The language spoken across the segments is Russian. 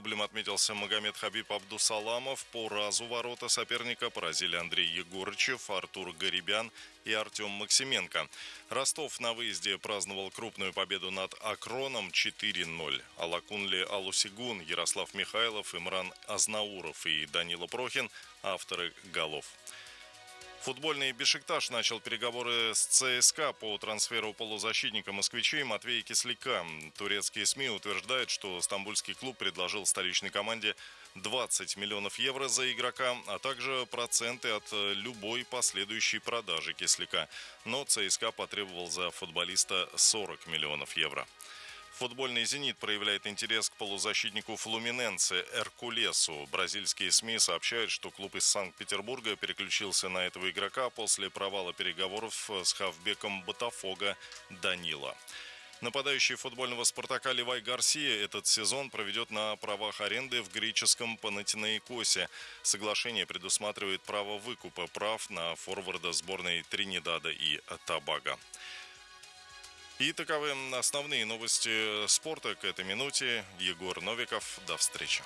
дублем отметился Магомед Хабиб Абдусаламов. По разу ворота соперника поразили Андрей Егорычев, Артур Гарибян и Артем Максименко. Ростов на выезде праздновал крупную победу над Акроном 4-0. Алакунли Алусигун, Ярослав Михайлов, Имран Азнауров и Данила Прохин – авторы голов. Футбольный «Бешикташ» начал переговоры с ЦСКА по трансферу полузащитника москвичей Матвея Кисляка. Турецкие СМИ утверждают, что стамбульский клуб предложил столичной команде 20 миллионов евро за игрока, а также проценты от любой последующей продажи Кисляка. Но ЦСКА потребовал за футболиста 40 миллионов евро. Футбольный «Зенит» проявляет интерес к полузащитнику «Флуминенсе» Эркулесу. Бразильские СМИ сообщают, что клуб из Санкт-Петербурга переключился на этого игрока после провала переговоров с хавбеком Ботафого Данила. Нападающий футбольного «Спартака» Левай Гарсия этот сезон проведет на правах аренды в греческом Панатинаикосе. Соглашение предусматривает право выкупа прав на форварда сборной Тринидада и Тобаго. И таковы основные новости спорта к этой минуте. Егор Новиков. До встречи.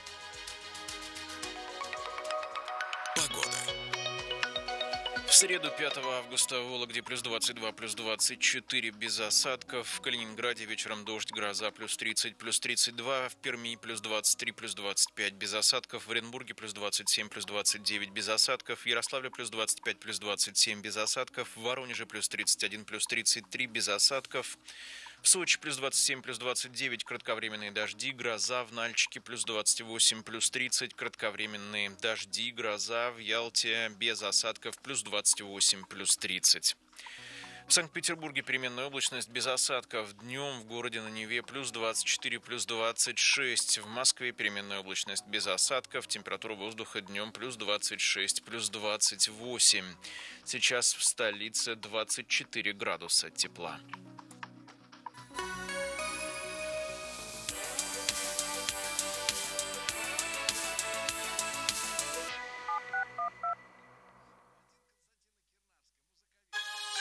Погода. В среду 5 августа в Вологде плюс 22, плюс 24 без осадков. В Калининграде вечером дождь, гроза плюс 30, плюс 32. В Перми плюс 23, плюс 25 без осадков. В Оренбурге плюс 27, плюс 29 без осадков. В Ярославле плюс 25, плюс 27 без осадков. В Воронеже плюс 31, плюс 33 без осадков. В Сочи плюс 27, плюс 29, кратковременные дожди, гроза. В Нальчике плюс 28, плюс 30, кратковременные дожди, гроза. В Ялте без осадков плюс 28, плюс 30. В Санкт-Петербурге переменная облачность без осадков. Днем в городе на Неве плюс 24, плюс 26. В Москве переменная облачность без осадков. Температура воздуха днем плюс 26, плюс 28. Сейчас в столице 24 градуса тепла.